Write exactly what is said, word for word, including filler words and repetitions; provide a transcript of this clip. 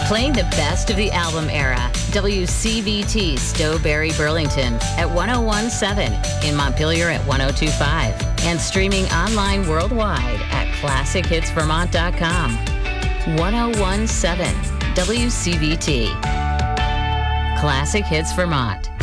Playing the best of the album era, W C V T Stowberry Burlington at one oh one point seven, in Montpelier at one oh two point five, and streaming online worldwide at classic hits vermont dot com. one oh one point seven W C V T. Classic Hits Vermont.